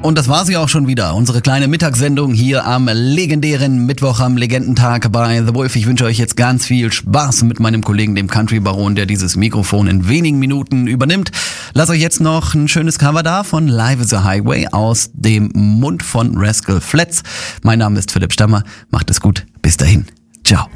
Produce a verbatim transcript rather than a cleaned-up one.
Und das war sie auch schon wieder, unsere kleine Mittagssendung hier am legendären Mittwoch, am Legendentag bei The Wolf. Ich wünsche euch jetzt ganz viel Spaß mit meinem Kollegen, dem Country Baron, der dieses Mikrofon in wenigen Minuten übernimmt. Lasst euch jetzt noch ein schönes Cover da von Live is a Highway aus dem Mund von Rascal Flatts. Mein Name ist Philipp Stammer, macht es gut, bis dahin, ciao.